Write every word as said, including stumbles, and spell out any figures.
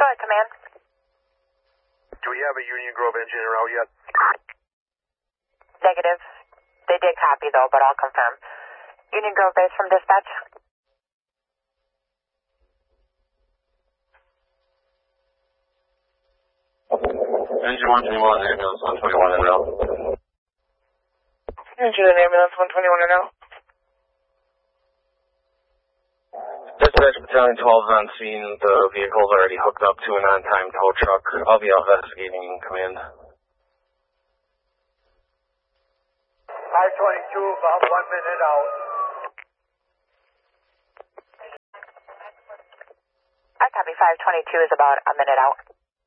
ahead, Command. Do we have a Union Grove engineer out yet? Negative. They did copy, though, but I'll confirm. Union Grove base from dispatch. Engine one twenty-one, ambulance one twenty-one and out. Engine and ambulance one twenty-one and out. Dispatch Battalion twelve is on scene. The vehicle is already hooked up to an on-time tow truck. I'll be out investigating command. five twenty-two, about one minute out. I copy. five twenty-two is about a minute out.